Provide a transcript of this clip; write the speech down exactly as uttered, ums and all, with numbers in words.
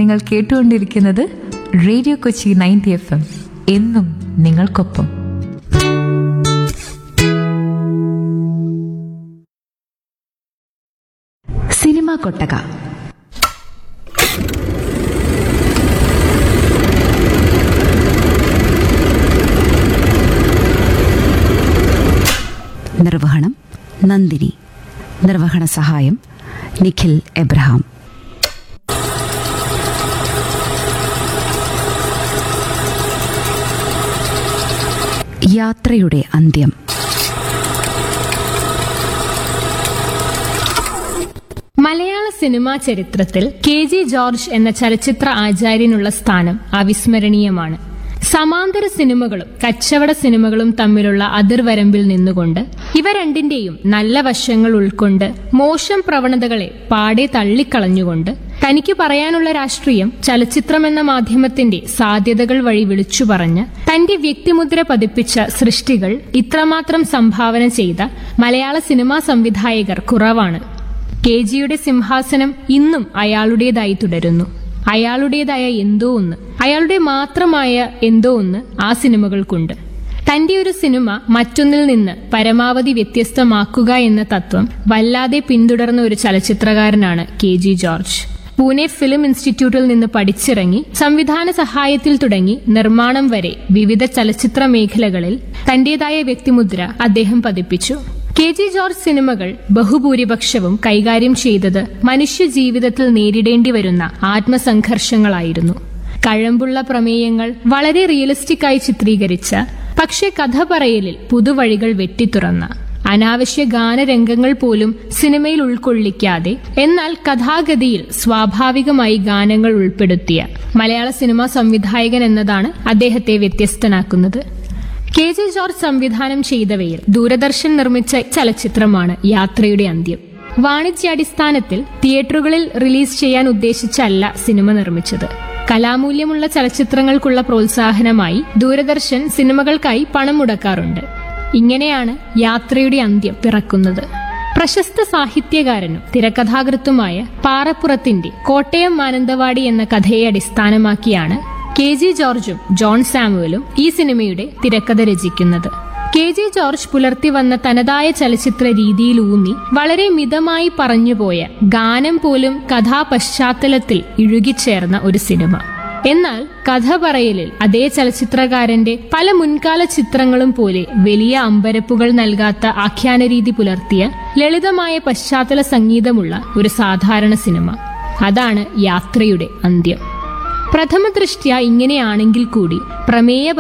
നിങ്ങൾ കേട്ടുകൊണ്ടിരിക്കുന്നത് radio Kochi ninety F M. എന്നും നിങ്ങൾക്കൊപ്പം. സിനിമാ കൊട്ടക. നിർവഹണം നന്ദിനി. നിർവഹണ സഹായം നിഖിൽ എബ്രഹാം. യാത്രയുടെ അന്ത്യം. മലയാള സിനിമാ ചരിത്രത്തിൽ കെ ജി ജോർജ് എന്ന ചലച്ചിത്ര ആചാര്യനുള്ള സ്ഥാനം അവിസ്മരണീയമാണ്. സമാന്തര സിനിമകളും കച്ചവട സിനിമകളും തമ്മിലുള്ള അതിർവരമ്പിൽ നിന്നുകൊണ്ട് ഇവ രണ്ടിന്റെയും നല്ല വശങ്ങൾ ഉൾക്കൊണ്ട് മോശം പ്രവണതകളെ പാടെ തള്ളിക്കളഞ്ഞുകൊണ്ട് തനിക്ക് പറയാനുള്ള രാഷ്ട്രീയം ചലച്ചിത്രമെന്ന മാധ്യമത്തിന്റെ സാധ്യതകൾ വഴി വിളിച്ചു പറഞ്ഞ് തന്റെ വ്യക്തിമുദ്ര പതിപ്പിച്ച സൃഷ്ടികൾ ഇത്രമാത്രം സംഭാവന ചെയ്ത മലയാള സിനിമാ സംവിധായകർ കുറവാണ്. കെ ജിയുടെ സിംഹാസനം ഇന്നും അയാളുടേതായി തുടരുന്നു. അയാളുടേതായ എന്തോ ഒന്ന്, അയാളുടെ മാത്രമായ എന്തോ ഒന്ന് ആ സിനിമകൾക്കുണ്ട്. തന്റെ ഒരു സിനിമ മറ്റൊന്നിൽ നിന്ന് പരമാവധി വ്യത്യസ്തമാക്കുക എന്ന തത്വം വല്ലാതെ പിന്തുടർന്ന ഒരു ചലച്ചിത്രകാരനാണ് K G George. Pune film ഇൻസ്റ്റിറ്റ്യൂട്ടിൽ നിന്ന് പഠിച്ചിറങ്ങി സംവിധാന സഹായത്തിൽ തുടങ്ങി നിർമ്മാണം വരെ വിവിധ ചലച്ചിത്ര മേഖലകളിൽ തന്റേതായ വ്യക്തിമുദ്ര അദ്ദേഹം പതിപ്പിച്ചു. കെ ജി ജോർജ് സിനിമകൾ ബഹുഭൂരിപക്ഷവും കൈകാര്യം ചെയ്തത് മനുഷ്യ ജീവിതത്തിൽ നേരിടേണ്ടി വരുന്ന ആത്മസംഘർഷങ്ങളായിരുന്നു. കഴമ്പുള്ള പ്രമേയങ്ങൾ വളരെ റിയലിസ്റ്റിക്കായി ചിത്രീകരിച്ച, പക്ഷെ കഥ പറയലിൽ പുതുവഴികൾ വെട്ടിത്തുറന്ന, അനാവശ്യ ഗാനരംഗങ്ങൾ പോലും സിനിമയിൽ ഉൾക്കൊള്ളിക്കാതെ എന്നാൽ കഥാഗതിയിൽ സ്വാഭാവികമായി ഗാനങ്ങൾ ഉൾപ്പെടുത്തിയ മലയാള സിനിമാ സംവിധായകൻ എന്നതാണ് അദ്ദേഹത്തെ വ്യത്യസ്തനാക്കുന്നത്. കെ ജെ ജോർജ് സംവിധാനം ചെയ്തവയിൽ ദൂരദർശൻ നിർമ്മിച്ച ചലച്ചിത്രമാണ് യാത്രയുടെ അന്ത്യം. വാണിജ്യാടിസ്ഥാനത്തിൽ തിയേറ്ററുകളിൽ റിലീസ് ചെയ്യാൻ ഉദ്ദേശിച്ചല്ല സിനിമ നിർമ്മിച്ചത്. കലാമൂല്യമുള്ള ചലച്ചിത്രങ്ങൾക്കുള്ള പ്രോത്സാഹനമായി ദൂരദർശൻ സിനിമകൾക്കായി പണം മുടക്കാറുണ്ട്. ഇങ്ങനെയാണ് യാത്രയുടെ അന്ത്യം പിറക്കുന്നത്. പ്രശസ്ത സാഹിത്യകാരനും തിരക്കഥാകൃത്തുമായ പാറപ്പുറത്തിന്റെ കോട്ടയം മാനന്തവാടി എന്ന കഥയെ അടിസ്ഥാനമാക്കിയാണ് കെ ജി ജോർജും ജോൺ സാമുവലും ഈ സിനിമയുടെ തിരക്കഥ രചിക്കുന്നത്. കെ ജി ജോർജ് പുലർത്തി വന്ന തനതായ ചലച്ചിത്ര രീതിയിലൂന്നി വളരെ മിതമായി പറഞ്ഞുപോയ ഗാനം പോലും കഥാപശ്ചാത്തലത്തിൽ ഇഴുകിച്ചേർന്ന ഒരു സിനിമ. എന്നാൽ കഥ പറയലിൽ അതേ ചലച്ചിത്രകാരന്റെ പല മുൻകാല ചിത്രങ്ങളും പോലെ വലിയ അമ്പരപ്പുകൾ നൽകാത്ത ആഖ്യാനരീതി പുലർത്തിയ ലളിതമായ പശ്ചാത്തല സംഗീതമുള്ള ഒരു സാധാരണ സിനിമ. അതാണ് യാത്രയുടെ അന്ത്യം. പ്രഥമ ദൃഷ്ട്യാ ഇങ്ങനെയാണെങ്കിൽ കൂടി പ്രമേയ